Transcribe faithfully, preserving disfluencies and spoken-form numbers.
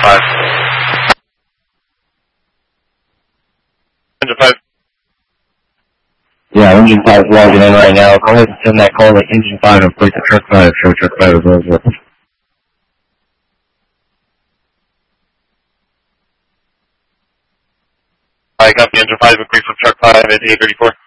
five. Engine five. Yeah, engine five is logging in right now. Go ahead and send that call to engine five and place to truck five. Show truck five is over. I got the engine five, increase with truck five at eight thirty-four.